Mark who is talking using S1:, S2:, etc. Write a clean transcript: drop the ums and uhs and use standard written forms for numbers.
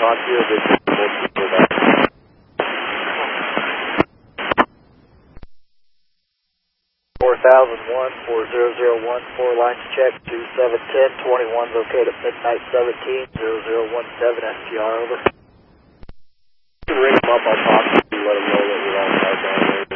S1: on to your vision. 4001, 40014, lines check, 2710, 21's okay at midnight 17, 0017, STR, over.